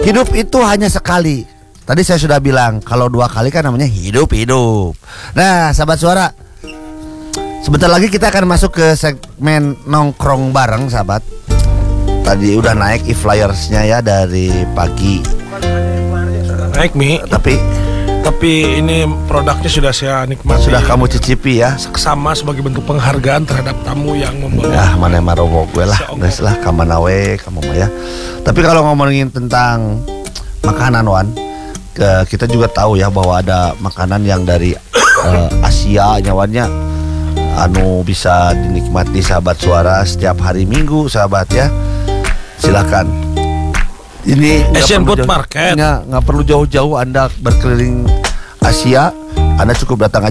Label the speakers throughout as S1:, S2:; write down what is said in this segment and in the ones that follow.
S1: Hidup itu hanya sekali. Tadi saya sudah bilang kalau 2 kali kan namanya hidup. Nah, sahabat suara, sebentar lagi kita akan masuk ke segmen nongkrong bareng, sahabat. Tadi udah naik e-flyersnya ya dari pagi.
S2: Naik Mi. Tapi ini produknya sudah saya nikmati.
S1: Sudah kamu cicipi ya.
S2: Sama sebagai bentuk penghargaan terhadap tamu yang membawa.
S1: Ya mana marowo gue lah, guys lah kamanawe kamu mah ya. Tapi kalau ngomongin tentang makanan Wan, kita juga tahu ya bahwa ada makanan yang dari Asia nyawannya bisa dinikmati sahabat suara setiap hari Minggu, sahabat ya. Silakan. Ini
S2: Asian Food Market.
S1: Nggak perlu jauh-jauh Anda berkeliling Asia, Anda cukup datang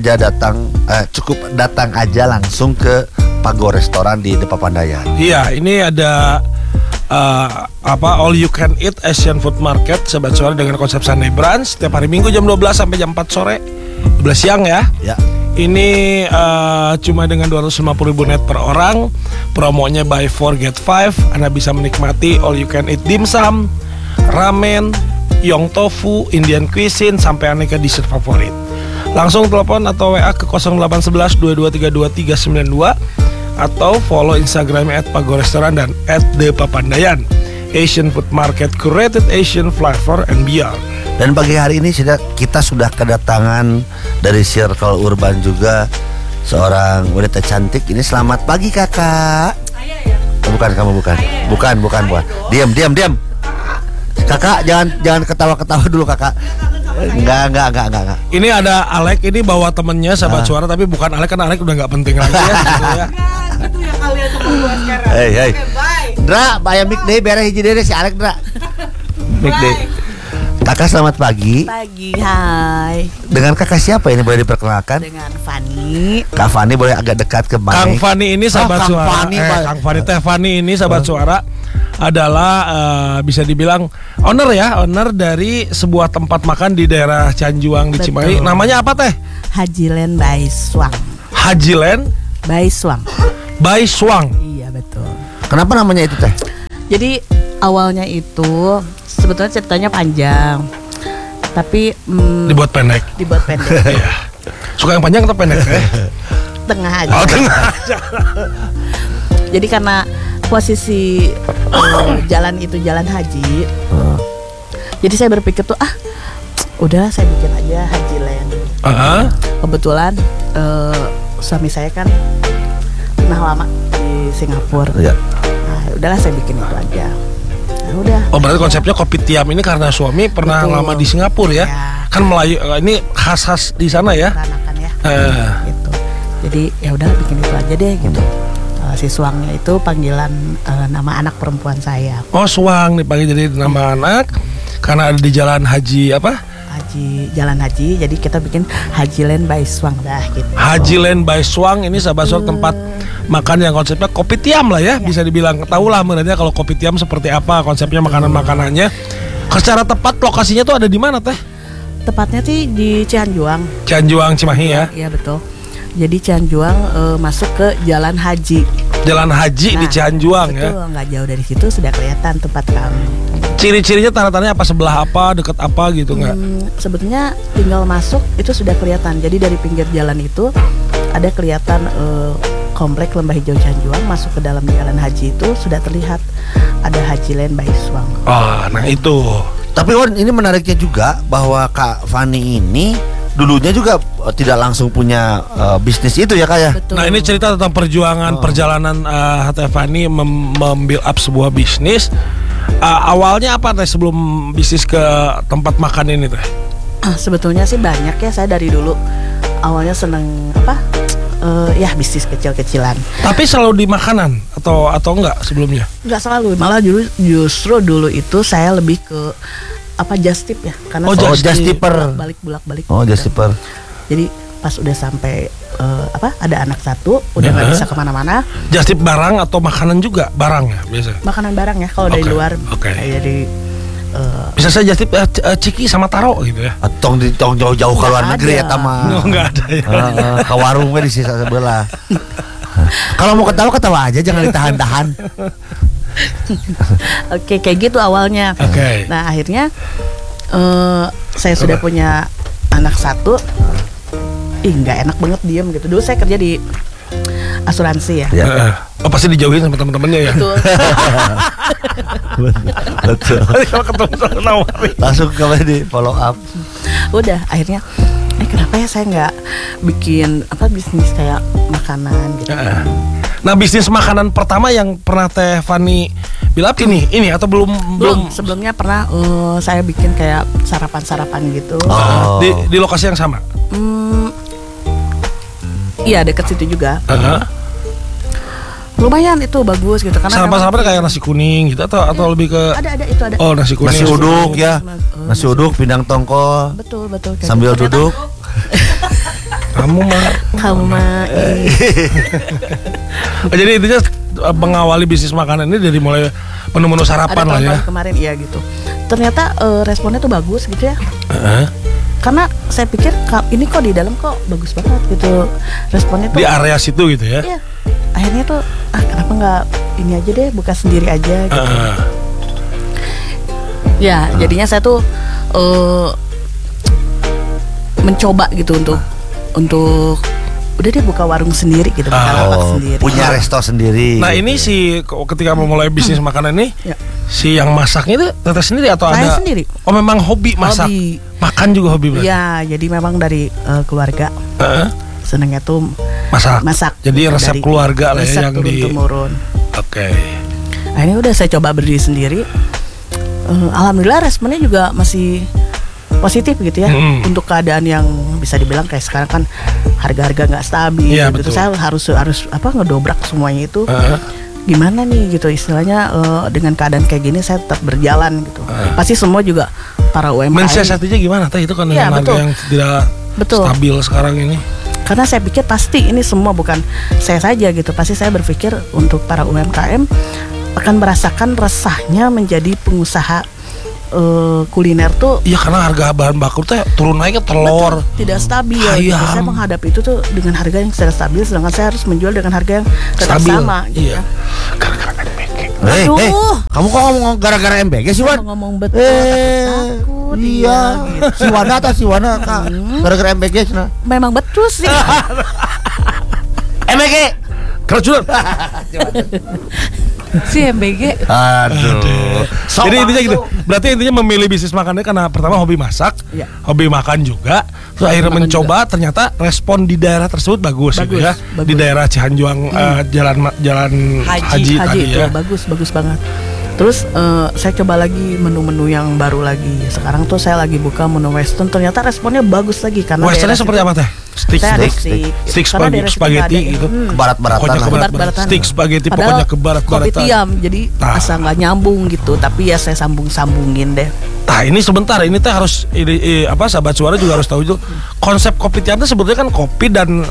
S1: aja langsung ke Pago Restoran di Depa Pandayan. Iya,
S2: ini ada all you can eat Asian Food Market sahabat suara dengan konsep Sunday brunch setiap hari Minggu jam 12 sampai jam 4 sore, 12 siang ya.
S1: Ya.
S2: Ini cuma dengan 250.000 net per orang. Promonya buy 4 get 5. Anda bisa menikmati all you can eat dimsum, ramen, yong tofu, Indian cuisine sampai aneka dessert favorit. Langsung telepon atau WA ke 0811 2232 392 atau follow Instagramnya @pagorestoran dan @depapandayan. Asian Food Market, curated Asian flavor and beyond.
S1: Dan pagi hari ini kita sudah kedatangan dari Circle Urban juga seorang wanita cantik. Ini selamat pagi kakak.
S3: Ayah ya?
S1: Bukan kamu bukan. Bukan. Diam. Kakak jangan ketawa-ketawa dulu kakak. Enggak.
S2: Ini ada Alek, ini bawa temennya sahabat suara, tapi bukan Alek, kan Alek udah nggak penting lagi ya. Gitu ya.
S3: Gitu ya kalian berdua sekarang.
S1: Hey.
S3: Oke, bye.
S1: Dra, bayar mic deh, beres hiji deh si Alek Dra. Mic deh. Kakak selamat pagi.
S3: Pagi, hai.
S1: Dengan kakak siapa ini boleh diperkenalkan?
S3: Dengan Fani.
S1: Kak Fani boleh agak dekat ke mic.
S2: Kang Fani ini sahabat
S1: Kang
S2: suara.
S1: Fani,
S2: Kang Fani Teh Fani ini sahabat suara adalah bisa dibilang owner dari sebuah tempat makan di daerah Cianjuang di Cimahi. Namanya apa Teh?
S3: Hajiland by Swang.
S2: Hajiland
S3: by Swang.
S2: by Swang.
S3: Iya betul.
S1: Kenapa namanya itu Teh?
S3: Jadi awalnya itu sebetulnya ceritanya panjang, tapi
S2: Dibuat pendek. Iya. Suka yang panjang atau pendek Teh?
S3: Tengah aja.
S2: Oh, tengah aja.
S3: Jadi karena posisi jalan itu jalan haji, jadi saya berpikir tuh udah saya bikin aja Hajiland. Kebetulan suami saya kan pernah lama di Singapura.
S1: Iya.
S3: Nah, udahlah saya bikin itu aja. Nah, udah.
S2: Oh, berarti konsepnya kopi tiam ini karena suami pernah
S3: Betul.
S2: lama di Singapura ya?
S3: Ya.
S2: Kan Melayu ini khas-khas di sana ya?
S3: Peranakan ya.
S2: Gitu.
S3: Jadi ya udah bikin itu aja deh gitu. Si Swangnya itu panggilan nama anak perempuan saya.
S2: Oh, Swang dipanggil jadi nama anak karena ada di jalan haji apa?
S3: Jalan haji, jadi kita bikin Hajiland by Swang dah gitu.
S2: Hajiland by Swang ini sahabat tempat makan yang konsepnya kopi tiam lah ya, bisa dibilang. Tahu lah menurutnya kalau kopi tiam seperti apa konsepnya makanan-makanannya. Secara tepat lokasinya tuh ada di mana Teh?
S3: Tepatnya sih di Cianjuang.
S2: Cianjuang Cimahi ya?
S3: Iya betul. Jadi Cianjuang masuk ke Jalan Haji.
S2: Jalan Haji di Cianjuang
S3: betul,
S2: ya.
S3: Nggak jauh dari situ sudah kelihatan tempat kami.
S2: Ciri-cirinya tanda-tandanya apa, sebelah apa, dekat apa gitu nggak?
S3: Sebetulnya tinggal masuk itu sudah kelihatan. Jadi dari pinggir jalan itu ada kelihatan komplek Lembah Hijau Cianjuang. Masuk ke dalam Jalan Haji itu sudah terlihat ada Hajiland by Swang.
S2: Oh, nah itu.
S1: Tapi Wan, ini menariknya juga bahwa Kak Fani ini dulunya juga tidak langsung punya bisnis itu ya Kak ya?
S3: Betul.
S2: Nah ini cerita tentang perjalanan Teh Fani membuild up sebuah bisnis. Awalnya apa Teh sebelum bisnis ke tempat makan ini Teh?
S3: Sebetulnya sih banyak ya, saya dari dulu awalnya seneng ya bisnis kecil-kecilan.
S2: Tapi selalu di makanan atau enggak sebelumnya?
S3: Enggak selalu, malah justru dulu itu saya lebih ke just tip ya, karena
S1: just tipper.
S3: Bolak-balik.
S1: Oh, just tipper.
S3: Jadi pas udah sampai ada anak satu, udah nggak bisa kemana-mana.
S2: Just tip barang atau makanan juga barang ya biasa?
S3: Makanan barang ya, kalau dari luar. Kayak dari
S2: bisa saya just tip ciki sama taro gitu ya?
S1: Tong jauh-jauh ke luar negeri ya Tama.
S2: Nggak ada ya.
S1: Ke warungnya di sisa sebelah. Kalau mau ketawa aja, jangan ditahan-tahan.
S3: Oke, kayak gitu awalnya.
S2: Oke.
S3: Nah akhirnya saya sudah punya anak satu. Nggak enak banget diem gitu. Dulu saya kerja di asuransi ya.
S1: Ya.
S2: Oh pasti dijauhin sama teman-temannya ya.
S3: Betul.
S1: Betul.
S2: Kalau ketemu sama nawarin.
S1: Langsung ke di follow up.
S3: Udah akhirnya kenapa ya saya nggak bikin bisnis kayak makanan gitu.
S2: Nah bisnis makanan pertama yang pernah Teh Fani bilang ini atau belum?
S3: Sebelumnya pernah saya bikin kayak sarapan gitu.
S1: Oh.
S2: Di lokasi yang sama.
S3: Iya dekat situ juga. Lumayan itu bagus gitu karena
S2: Sarapan kayak nasi kuning gitu atau lebih ke
S3: ada itu ada.
S2: Oh nasi kuning.
S1: Nasi uduk ya. Nasi uduk, pindang tongkol.
S3: Betul kayak
S1: Sambil
S3: gitu.
S1: duduk.
S2: Kamu mah. Jadi intinya mengawali bisnis makanan ini dari mulai menu-menu sarapan
S3: ada
S2: lah ya.
S3: tahun kemarin iya gitu. Ternyata responnya tuh bagus gitu ya. Karena saya pikir ini kok di dalam kok bagus banget gitu. Responnya tuh
S2: Di area situ gitu ya.
S3: Iya. Akhirnya tuh kenapa nggak ini aja deh buka sendiri aja gitu. Ya, jadinya saya tuh mencoba gitu untuk udah deh buka warung sendiri gitu, buka lapak sendiri.
S1: Punya resto sendiri.
S2: Nah ini si ketika memulai bisnis makanan ini,
S3: Ya.
S2: si yang masaknya itu Teteh sendiri atau
S3: Saya
S2: ada?
S3: sendiri.
S2: Oh memang hobi masak,
S3: Hobi.
S2: makan juga hobi berarti.
S3: Ya, jadi memang dari keluarga senangnya tuh masak.
S2: Jadi
S3: gitu,
S2: resep
S3: dari
S2: keluarga lah ya
S3: resep
S2: yang
S3: turun-temurun.
S2: Oke.
S3: Akhirnya udah saya coba berdiri sendiri. Alhamdulillah responnya juga masih positif gitu ya. Untuk keadaan yang bisa dibilang kayak sekarang kan harga-harga nggak stabil
S2: Iya,
S3: gitu.
S2: betul.
S3: Saya harus ngedobrak semuanya itu. Gimana nih gitu istilahnya dengan keadaan kayak gini saya tetap berjalan gitu. Pasti semua juga para UMKM.
S2: Mensiasatinya gimana Teh? Itu kan
S3: Iya,
S2: dengan harga
S3: betul.
S2: yang tidak
S3: Betul.
S2: stabil sekarang ini.
S3: Karena saya pikir pasti ini semua bukan saya saja gitu. Pasti saya berpikir untuk para UMKM akan merasakan resahnya menjadi pengusaha kuliner tuh.
S2: Iya karena harga bahan baku teh turun naiknya telur.
S3: Betul, tidak stabil gitu.
S2: ayam.
S3: Saya menghadapi itu tuh dengan harga yang tidak stabil, sedangkan saya harus menjual dengan harga yang tetap
S2: Stabil.
S3: sama gitu
S2: Iya.
S3: ya.
S2: Gara-gara MBK.
S3: Aduh.
S1: Kamu kok ngomong gara-gara MBG sih,
S3: Saya
S1: Wan?
S3: mau ngomong betul takut
S1: Iya.
S3: gitu.
S1: Si Wana atau si Wana Kak? Gara-gara MBG cenah.
S3: Memang betul sih.
S1: MBG.
S2: Keracunan.
S3: Si MBG.
S1: Aduh. Sok
S2: Jadi intinya
S1: masuk.
S2: gitu. Berarti intinya memilih bisnis makannya karena pertama hobi masak,
S3: Iya.
S2: hobi makan juga. Terus akhirnya
S3: makan
S2: mencoba ternyata respon di daerah tersebut bagus, gitu ya.
S3: bagus.
S2: Di daerah Cihanjuang jalan haji tadi
S3: itu
S2: ya.
S3: bagus banget. Terus saya coba lagi menu-menu yang baru lagi. Sekarang tuh saya lagi buka menu western. Ternyata responnya bagus lagi karena
S2: Westernnya
S3: daerah
S2: seperti
S3: situ-
S2: apa teh? Stick,
S3: Saya ada
S2: stick,
S3: stick.
S2: stick
S3: Karena daerah situ
S2: spaghetti
S3: nggak ada.
S2: gitu.
S1: Kebarat-baratan
S2: Pokoknya
S1: lah.
S3: Kebarat-baratan.
S2: Stick spaghetti
S3: Padahal
S2: pokoknya kebarat-baratan.
S3: kopi tiam, jadi
S2: Nah.
S3: asa nggak nyambung gitu. Tapi ya saya sambungin deh.
S2: Nah ini sebentar, ini teh harus sahabat suara juga harus tahu itu konsep kopi tiam itu sebetulnya kan kopi dan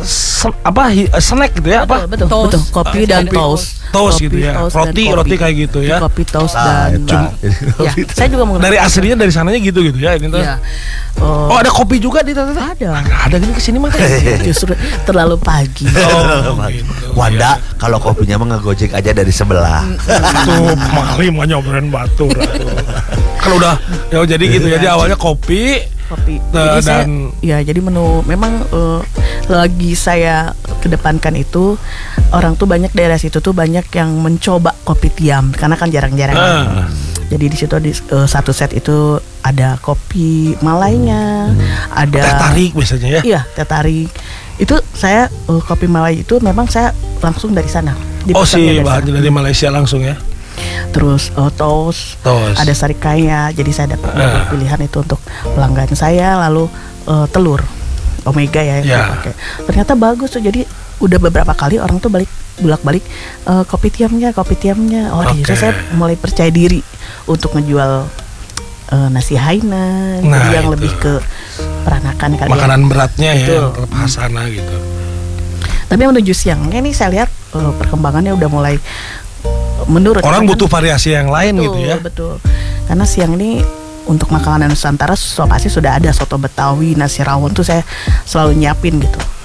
S2: snack gitu ya apa?
S3: Betul. Kopi dan toast.
S2: Toast gitu
S3: Kopi,
S2: ya.
S3: toast, dan
S2: Roti
S3: kopi.
S2: kayak gitu ya.
S3: Kopi toast
S1: Ah,
S3: dan
S1: eta.
S3: ya, saya juga menggunakan
S2: Dari aslinya dari sananya gitu ya ini tuh.
S3: Iya.
S2: Oh ada kopi juga di teh.
S3: Ada.
S2: Ada gini kesini mah teh.
S3: Justru terlalu pagi.
S2: Oh, gitu.
S1: Wanda, kalau kopinya mah ngegojek aja dari sebelah.
S2: Tuh mali mau nyobain batur. Kalau udah ya jadi gitu ya. Jadi awalnya kopi.
S3: Jadi jadi menu memang lagi saya kedepankan itu orang tuh banyak daerah situ tuh banyak yang mencoba kopi tiam karena kan jarang-jarang. Jadi di situ di satu set itu ada kopi Malaynya, ada
S2: Teh tarik biasanya ya.
S3: Iya, teh tarik. Itu saya kopi Malay itu memang saya langsung dari sana.
S2: Oh
S3: Dipesannya
S2: si bahan
S3: sana.
S2: dari Malaysia langsung ya.
S3: Terus toast,
S2: Toast.
S3: ada sarikaya. Jadi saya dapat pilihan itu untuk pelanggan saya. Lalu telur omega ya yang
S2: Ya.
S3: saya pakai. Ternyata bagus tuh. Jadi udah beberapa kali orang tuh bolak-balik kopi tiamnya. Oh, di situ saya mulai percaya diri untuk ngejual nasi Hainan
S2: Nah,
S3: yang
S2: itu.
S3: lebih ke peranakan kali ya.
S2: Makanan beratnya ya,
S3: Betul.
S2: yang terpasana gitu.
S3: Tapi menuju siangnya nih saya lihat perkembangannya udah mulai menurut.
S2: Orang
S3: Karena
S2: butuh variasi yang lain
S3: betul,
S2: gitu ya.
S3: Betul. Karena siang ini untuk makanan Nusantara pasti sudah ada soto Betawi, nasi rawon tuh saya selalu nyiapin gitu.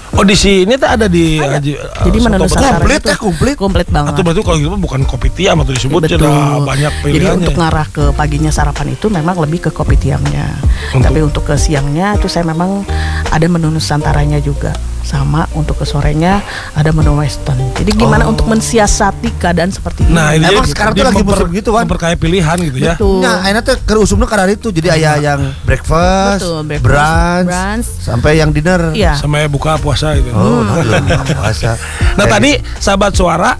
S2: Oh di sini tuh ada di
S3: Ada.
S2: Haji,
S3: Jadi menu
S2: soto
S3: Nusantara
S1: komplit
S3: itu
S1: ya, komplit.
S3: komplit banget.
S2: Atau berarti kalau gitu bukan kopi tiam atau disebut
S3: Betul.
S2: sudah banyak
S3: Jadi
S2: pilihannya.
S3: untuk ngarah ke paginya sarapan itu memang lebih ke kopi tiamnya.
S2: Untuk-
S3: Tapi untuk ke siangnya itu saya memang ada menu Nusantaranya juga. Sama untuk ke sorenya ada menu western. Jadi gimana untuk mensiasati keadaan seperti ini?
S2: Nah, ini
S1: Emang
S2: dia-
S1: sekarang
S2: dia
S1: tuh lagi musim gitu, Wan.
S2: memperkaya pilihan gitu ya.
S3: Betul.
S1: Nah, enak tuh kerusumnya karena itu. Jadi ayah yang breakfast,
S3: Betul, breakfast,
S1: brunch,
S3: brunch.
S1: sampai yang dinner.
S3: Iya.
S2: Sama buka puasa gitu.
S1: Oh, nah, belum puasa.
S2: Nah tadi sahabat suara,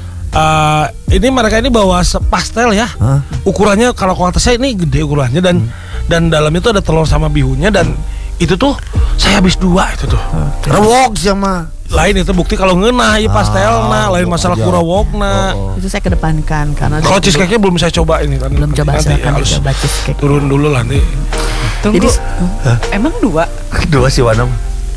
S2: ini mereka ini bawa pastel ya.
S1: Hah?
S2: Ukurannya kalau kata saya ini gede ukurannya dan dalam itu ada telur sama bihunnya dan itu tuh saya habis 2 itu tuh.
S1: Rewok sama.
S2: Lain itu bukti kalau ngeunah ieu pastelna, lain masalah
S1: aja.
S2: kurawokna.
S3: Itu saya kedepankan karena
S2: Kalau cheesecake-nya belum saya coba ini kan.
S3: belum coba,
S2: Nanti
S3: silakan
S2: harus
S3: dicoba cheesecake.
S2: turun dulu lah nanti.
S4: Tunggu.
S3: Jadi
S4: Emang 2?
S1: Kedua si Wanam.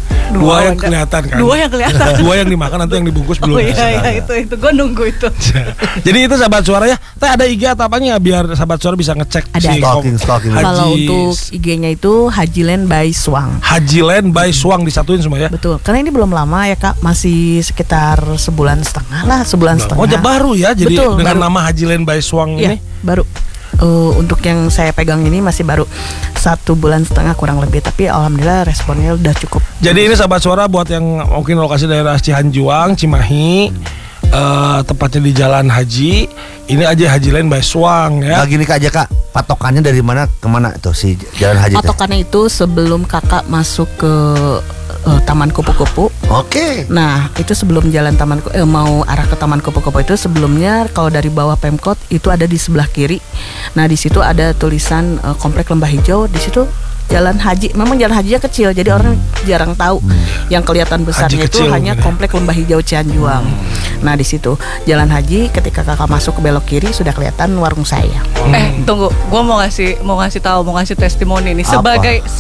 S2: Dua yang
S4: Wanda.
S2: kelihatan kan.
S4: 2 yang kelihatan.
S2: 2 yang dimakan nanti yang dibungkus belum.
S4: Oh iya itu gue nunggu itu.
S2: Jadi itu sahabat suara ya. Teh ada IG atau apanya biar sahabat suara bisa ngecek
S3: Ada.
S1: Stalking.
S3: kalau untuk IG-nya itu Hajiland by Swang.
S2: Hajiland by Swang disatuin semua ya.
S3: Betul, karena ini belum lama ya Kak, masih sekitar sebulan setengah lah, sebulan setengah.
S2: Oh, baru ya. Jadi
S3: Betul,
S2: dengan
S3: baru.
S2: nama Hajiland by Swang
S3: Iya,
S2: ini.
S3: baru. Untuk yang saya pegang ini masih baru 1 bulan setengah kurang lebih, tapi alhamdulillah responnya udah cukup.
S2: Jadi ini sahabat suara buat yang mungkin lokasi daerah Cihanjuang, Cimahi, tepatnya di Jalan Haji. Ini aja Hajiland by Swang ya.
S1: Lagi nih Kak aja Kak. Patokannya dari mana ke mana tuh si Jalan Haji teh?
S3: Patokannya itu sebelum Kakak masuk ke Taman Kupu-Kupu.
S1: Oke.
S3: Nah, itu sebelum jalan mau arah ke Taman Kupu-Kupu itu sebelumnya kalau dari bawah Pemkot itu ada di sebelah kiri. Nah, di situ ada tulisan Komplek Lembah Hijau. Di situ Jalan Haji. Memang Jalan Hajinya kecil, jadi orang jarang tahu. Yang kelihatan besarnya itu
S2: kecil
S3: hanya
S2: gitu ya.
S3: Komplek Lembah Hijau Cianjuang. Nah, di situ Jalan Haji ketika Kakak masuk ke belok kiri sudah kelihatan warung saya.
S4: Tunggu, gue mau ngasih testimoni nih
S1: Apa?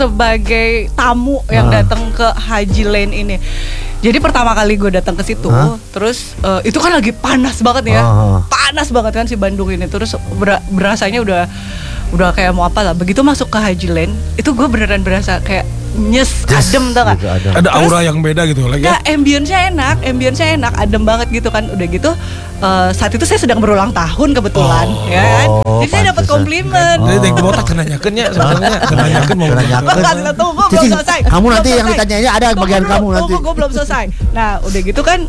S4: sebagai tamu yang datang ke Haji Lane ini. Jadi pertama kali gue datang ke situ, terus itu kan lagi panas banget ya, panas banget kan si Bandung ini. Terus berasanya udah kayak mau apa lah. Begitu masuk ke Haji Lane, itu gue beneran berasa kayak adem tau gak?
S1: Gitu, adem.
S2: Ada aura yang beda gitu lagi.
S4: Ya, ambience-nya enak, adem banget gitu kan. Udah gitu saat itu saya sedang berulang tahun kebetulan, ya kan.
S1: Oh,
S4: Jadi saya dapat
S1: pantesan.
S4: komplimen.
S2: Jadi yang botak kenanyakeun nya sebenarnya kenanyakeun mau.
S1: Kenanyakeun.
S4: Gue kasih tau, gue belum
S1: Cici,
S4: selesai.
S1: kamu
S4: Belum
S1: nanti yang
S4: selesai.
S1: ditanyanya ada bagian kamu nanti.
S4: Gue belum selesai. Nah, udah gitu kan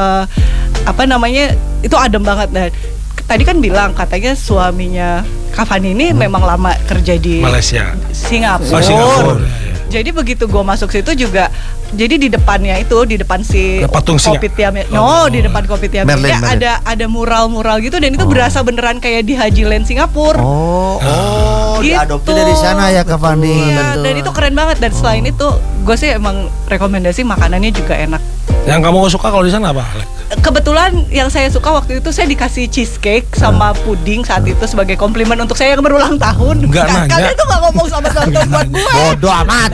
S4: apa namanya itu adem banget. Dan tadi kan bilang katanya suaminya Kak Fani ini memang lama kerja di
S2: Malaysia.
S4: Singapura.
S2: Oh, Singapura.
S4: Jadi begitu gue masuk situ juga, jadi di depannya itu, di depan si
S2: Ada patung singa.
S4: kopi tiamnya,
S2: Oh.
S4: di depan kopi tiamnya
S1: Merlin.
S4: ada mural-mural gitu dan itu berasa beneran kayak di Haji Land Singapura.
S1: Oh,
S4: Gitu.
S1: diadopsi dari sana ya Kak Fani.
S4: Iya, dan itu keren banget. Dan selain itu, gue sih emang rekomendasi makanannya juga enak.
S2: Yang kamu suka kalau di sana apa? Alek?
S4: Kebetulan yang saya suka waktu itu saya dikasih cheesecake sama puding saat itu sebagai komplimen untuk saya yang berulang tahun.
S2: Nggak
S4: Nah,
S2: nanya.
S4: kalian tuh gak ngomong sama teman buat gue.
S1: Bodoh amat.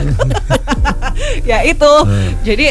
S4: Ya itu. Jadi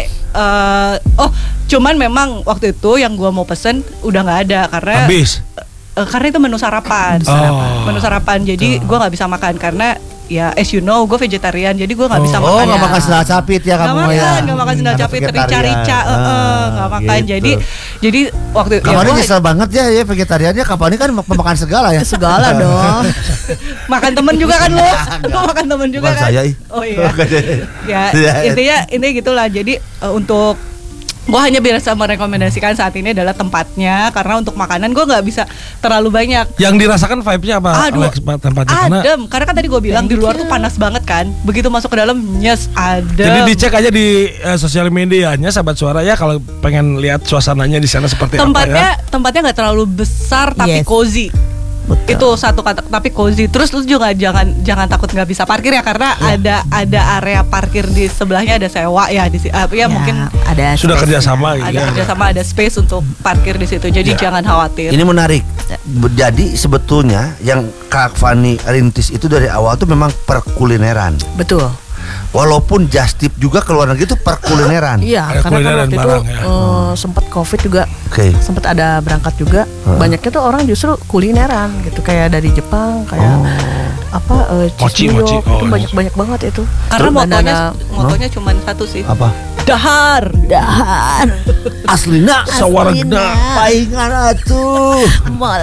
S4: cuman memang waktu itu yang gua mau pesen udah nggak ada karena
S2: Habis.
S4: karena itu menu sarapan. Menu sarapan. Jadi gua nggak bisa makan karena ya as you know gue vegetarian, jadi gue nggak bisa
S1: Oh,
S4: makan.
S1: nggak makan sendal capit ya
S4: Nggak
S1: kamu
S4: makan,
S1: ya.
S4: nggak makan sendal
S1: Karena
S4: capit,
S1: vegetarian.
S4: rica-rica, nggak makan.
S1: Gitu.
S4: Jadi waktu
S1: Kapan
S4: gua
S1: nyesel banget ya vegetariannya. Kapan ini kan pemakan segala ya.
S3: Segala dong.
S4: makan temen juga kan lo, makan temen juga
S1: Bukan
S4: kan.
S1: saya, ih.
S4: Oh iya. Ya
S1: Iya.
S4: intinya gitulah. Jadi untuk gue hanya biasa merekomendasikan saat ini adalah tempatnya, karena untuk makanan gue nggak bisa terlalu banyak.
S2: Yang dirasakan vibe-nya apa?
S4: Aduh,
S2: Alex, tempatnya
S4: karena kan tadi gue bilang di luar tuh panas banget kan. Begitu masuk ke dalam adem.
S2: Jadi dicek aja di sosial medianya sahabat suara ya kalau pengen lihat suasananya di sana seperti apa ya.
S4: Tempatnya nggak terlalu besar tapi
S3: Yes.
S4: cozy.
S3: Betul.
S4: Itu satu kata, tapi cozy. Terus lu juga jangan takut nggak bisa parkir ya, karena ada area parkir di sebelahnya, ada sewa ya di ya mungkin
S3: ada
S2: Sudah
S3: space-nya.
S2: kerjasama gitu
S4: ada
S2: ya.
S4: kerjasama, ada space untuk parkir di situ. Jadi jangan khawatir.
S1: Ini menarik. Jadi sebetulnya yang Kak Fani rintis itu dari awal tuh memang perkulineran.
S3: Betul.
S1: Walaupun just tip juga ke luar negeri itu perkulineran.
S3: Iya,
S2: Ada
S3: karena kan
S2: kuliner
S3: waktu
S2: dan
S3: itu
S2: barang, ya.
S3: sempat Covid juga,
S1: Oke.
S3: sempat ada berangkat juga. Banyaknya tuh orang justru kulineran gitu, kayak dari Jepang, kayak
S2: Mochi,
S3: cheese
S2: mochi.
S3: New York,
S2: Oh,
S3: itu banyak banget itu.
S4: Karena
S3: Banana-
S4: motonya cuma satu sih.
S1: Apa?
S4: Dahar.
S3: Dahar
S1: Aslina
S2: Sawarna.
S1: paingan atuh.
S3: mal.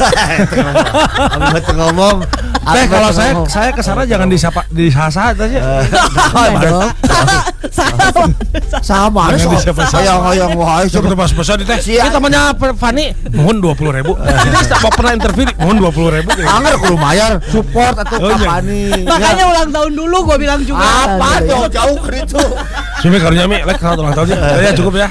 S1: Kamu ngomong.
S2: Teh kalau saya ke sana jangan disasa aja.
S1: Sama
S2: Jangan disapa-sapa.
S1: yang wahai
S2: Coba pas pesan teh.
S1: Siap.
S2: Ini temannya Fani, mohon 20.000. Ini tak pernah interview, mohon 20.000.
S1: Angger kudu mayar support atau
S2: Oh, iya.
S1: kapani.
S4: Makanya ulang tahun dulu gue bilang juga.
S1: Apa jauh-jauh ke itu.
S2: Sumi karunya mi, lek kalau ulang tahunnya. Ya cukup ya.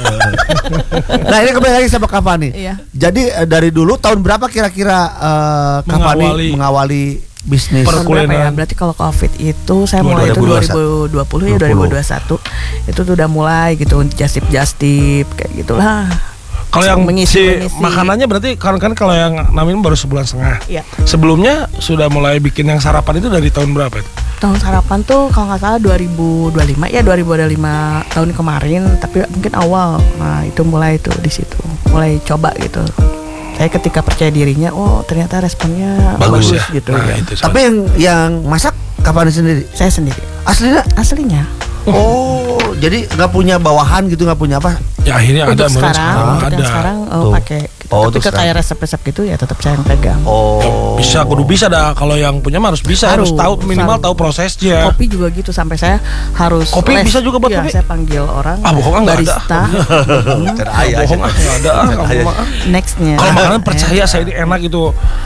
S1: Nah ini kembali lagi sama Cavani.
S3: Iya.
S1: Jadi dari dulu tahun berapa kira-kira Cavani mengawali bisnis?
S3: Tahun berapa ya?
S2: Perkuliahan.
S3: Berarti kalau Covid itu saya mulai itu 2020 ya 2021. Itu tuh udah mulai gitu jastip kayak gitulah.
S2: Kalau yang
S3: Mengisi.
S2: makanannya berarti kan kalau yang Namin baru 1,5 bulan.
S3: Iya.
S2: Sebelumnya sudah mulai bikin yang sarapan itu dari tahun berapa itu?
S3: Tahun sarapan tuh kalau nggak salah 2025 ya 2025 tahun kemarin, tapi mungkin awal. Nah itu mulai tuh di situ, mulai coba gitu. Saya ketika percaya dirinya, oh ternyata responnya
S2: Bagus
S3: bagus
S2: ya?
S3: gitu.
S2: Nah,
S3: Ya.
S2: itu
S1: Tapi yang masak Cavani sendiri.
S3: Saya sendiri,
S1: Aslinya?
S3: aslinya.
S1: Oh, jadi nggak punya bawahan gitu, nggak punya apa?
S2: Ya akhirnya ada
S3: Untuk
S2: mulai
S3: sekarang
S2: ada.
S3: sekarang
S1: Tuh.
S3: pakai.
S1: Oh,
S3: Tapi
S1: untuk
S3: ke kayak resep-resep gitu ya tetap saya yang pegang.
S1: Oh,
S2: Bisa kudu bisa dah, kalau yang punya mah harus bisa, harus tahu minimal tahu prosesnya.
S3: Kopi juga gitu sampai saya harus
S2: Kopi bisa juga buat
S3: Iya,
S2: kopi?
S3: saya panggil orang
S2: Bohong nggak ada.
S3: barista.
S2: Bohong ah, nggak ada. Kamu mah.
S3: Nextnya.
S2: Kalau makanan percaya saya ini enak itu.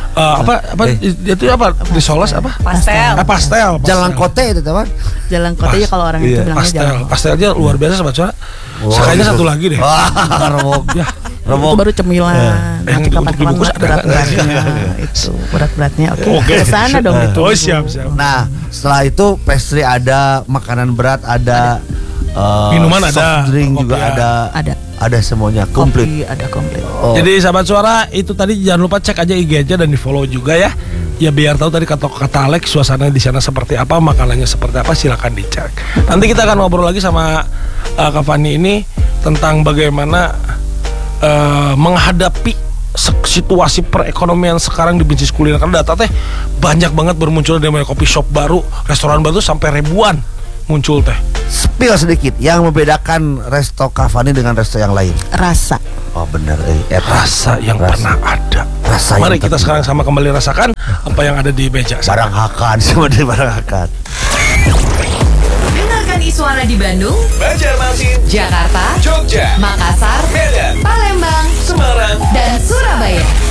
S2: Itu apa? Risoles apa?
S4: Pastel.
S2: Pastel.
S1: Jalan kote itu teman.
S3: Jalan kota ya kalau orang itu
S1: Iya,
S3: bilangnya jalan kota.
S2: Pastelnya luar biasa sobat cuara.
S1: Oh,
S2: Sekalinya
S1: gitu.
S2: satu lagi deh.
S1: Wah, remuk.
S2: Ya.
S3: Itu baru cemilan.
S2: Yang
S3: Nanti
S2: untuk
S3: kapan-kapan
S2: dibungkus ada
S3: berat-beratnya itu beratnya. Oke.
S2: Oke.
S3: Ke sana dong itu.
S2: Oh siap.
S1: Nah, setelah itu pastry ada, makanan berat ada,
S2: Minuman ada,
S1: soft drink
S2: kopi
S1: juga
S2: ada.
S1: ada semuanya komplit.
S3: Kopi ada komplit.
S1: Oh.
S2: Jadi sahabat suara itu tadi jangan lupa cek aja IG aja dan di follow juga ya. Ya biar tahu tadi kata Alex suasana di sana seperti apa, makanannya seperti apa, silakan dicek. Nanti kita akan ngobrol lagi sama Cavani ini tentang bagaimana menghadapi situasi perekonomian sekarang di bisnis kuliner. Karena data teh banyak banget bermunculan dari kopi shop baru, restoran baru sampai ribuan muncul teh.
S1: Spill sedikit yang membedakan resto Cavani dengan resto yang lain.
S3: Rasa.
S1: Oh benar,
S2: Rasa yang pernah ada.
S1: Rasa
S2: Mari
S1: yang
S2: kita
S1: tadi.
S2: sekarang sama kembali rasakan apa yang ada di meja.
S1: Barang hakan semua dari barang hakan.
S5: Dengarkan Iswara di Bandung,
S6: Banjarmasin,
S5: Jakarta,
S6: Jogja,
S5: Makassar,
S6: Medan,
S5: Palembang,
S6: Semarang,
S5: dan Surabaya.